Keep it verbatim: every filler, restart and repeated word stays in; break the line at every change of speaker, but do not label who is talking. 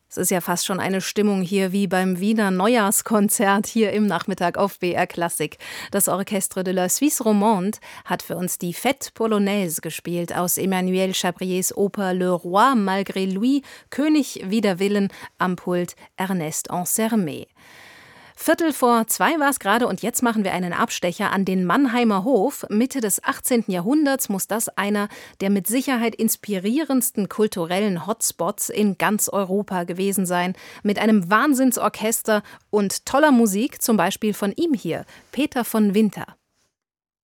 Es ist ja fast schon eine Stimmung hier wie beim Wiener Neujahrskonzert hier im Nachmittag auf B R Klassik. Das Orchestre de la Suisse Romande hat für uns die Fête Polonaise gespielt aus Emmanuel Chabriers Oper Le Roi malgré lui, König wider Willen, am Pult Ernest Ansermet. Viertel vor zwei war es gerade und jetzt machen wir einen Abstecher an den Mannheimer Hof. Mitte des achtzehnten Jahrhunderts muss das einer der mit Sicherheit inspirierendsten kulturellen Hotspots in ganz Europa gewesen sein. Mit einem Wahnsinnsorchester und toller Musik, zum Beispiel von ihm hier, Peter von Winter.